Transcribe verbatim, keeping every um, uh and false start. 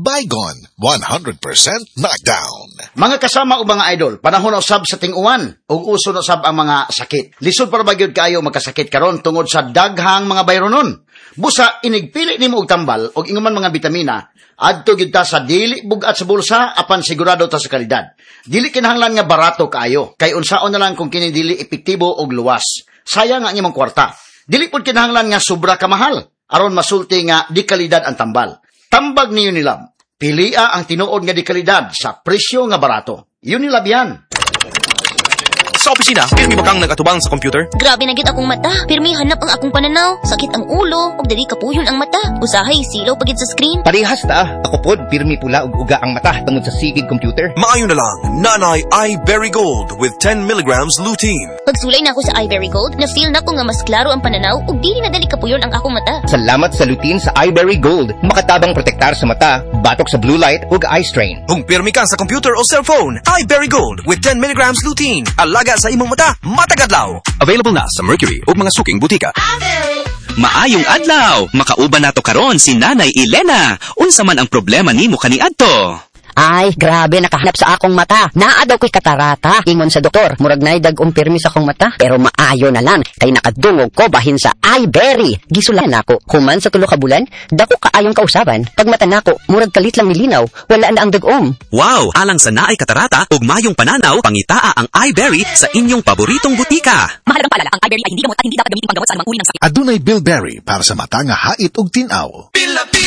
Baygon, one hundred percent knockdown. Mga kasama o mga idol, panahon na usab sa ting-uwan, ug uso na usab ang mga sakit. Lisod para bagyod kayo magkasakit karon tungod sa daghang mga bayronon. Busa, inigpili nimo og tambal og inguman mga bitamina, adto gyud ta sa dili bugat sa bulsa apan sigurado ta sa kalidad. Dili kinahanglan nga barato kaayo, kay unsaon na lang kung kini dili epektibo og luwas. Sayang ang imong kwarta. Dili pud kinahanglan nga sobra ka mahal aron masulti nga di kalidad ang tambal. Tambag ni Unilab. Pilia ang tinuod nga di kalidad sa presyo nga barato. Unilab yan. Sa opisina, pirmi ba kang nagatubang sa computer? Grabe na gid akong mata. Pirmi hanap ang akong pananaw. Sakit ang ulo, ug dili kapuyon ang mata. Usahay silaw pagid sa screen. Parehas ta. Ako pod pirmi pula ug uga ang mata tungod sa sigid computer. Maayo na lang, Nanay iBerry Gold with ten milligrams lutein. Pagsulay na ako sa iBerry Gold, na-feel na ko nga mas klaro ang pananaw ug dili na dali kapuyon ang akong mata. Salamat sa lutein sa iBerry Gold. Makatabang protektar sa mata, batok sa blue light ug eye strain. Kung pirmi ka sa computer o cellphone, iBerry Gold with ten milligrams lutein. Alaga sa imong mata, matagadlaw. Available na sa Mercury ug mga suking butika. Maayong adlaw, makauban nato karon si Nanay Elena. Unsa man ang problema nimo kaniadto? Ay, grabe, nakahanap sa akong mata. Naa daw ko'y katarata. Ingon sa doktor, murag na'y dag-ong pirmi sa akong mata. Pero maayo na lang, kay nakadungog ko bahin sa iBerry. Gisulan ako, human sa tulo ka bulan, dako kaayong kausaban. Pag mata nako, murag kalit lang milinaw, wala na ang dag-om. Wow, alang sa naay katarata ug mayong pananaw, pangitaa ang iBerry sa inyong paboritong butika. Mahalagang paalala, ang iBerry ay hindi gamot at hindi dapat gamitin panggamot sa anumang uri ng sakit. Adunay Bilberry para sa mata nga hait ug tin-aw.